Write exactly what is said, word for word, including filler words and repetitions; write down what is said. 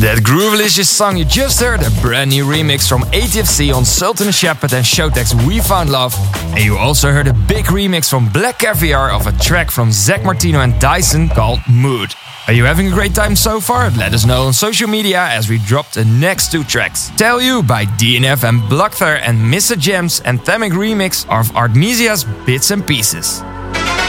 That Groovelicious song you just heard, a brand new remix from A T F C on Sultan Shepherd and Showtek's We Found Love. And you also heard a big remix from Black Caviar of a track from Zach Martino and Dyson called Mood. Are you having a great time so far? Let us know on social media as we drop the next two tracks. Tell You by D N F and Blockthar and Mister Gems and Themic remix of Artemisia's Bits and Pieces.